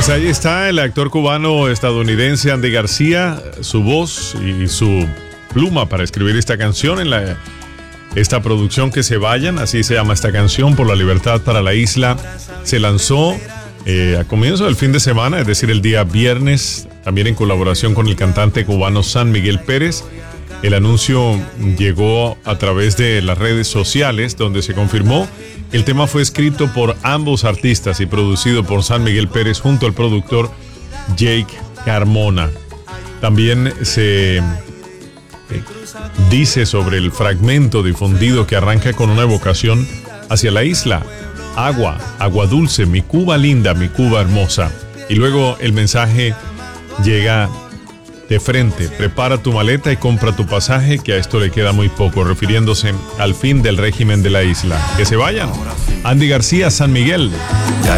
ahí está el actor cubano-estadounidense Andy García, su voz y su pluma para escribir esta canción en esta producción Que se vayan, así se llama esta canción, por la libertad para la isla. Se lanzó a comienzo del fin de semana, es decir, el día viernes, también en colaboración con el cantante cubano San Miguel Pérez. El anuncio llegó a través de las redes sociales, donde se confirmó que el tema fue escrito por ambos artistas y producido por San Miguel Pérez junto al productor Jake Carmona. También se dice sobre el fragmento difundido que arranca con una evocación hacia la isla. Agua, agua dulce, mi Cuba linda, mi Cuba hermosa. Y luego el mensaje llega de frente: prepara tu maleta y compra tu pasaje, que a esto le queda muy poco, refiriéndose al fin del régimen de la isla. Que se vayan. Andy García, San Miguel. Ya